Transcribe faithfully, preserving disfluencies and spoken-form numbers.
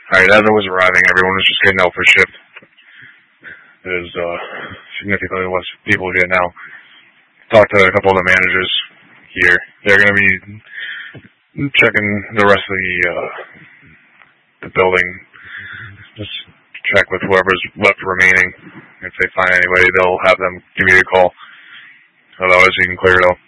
Alright, as I was arriving, everyone was just getting out for shift. There's uh, significantly less people here now. Talked to a couple of the managers here. They're going to be checking the rest of the uh, the building. Just check with whoever's left remaining. If they find anybody, they'll have them give me a call. Otherwise, you can clear it up.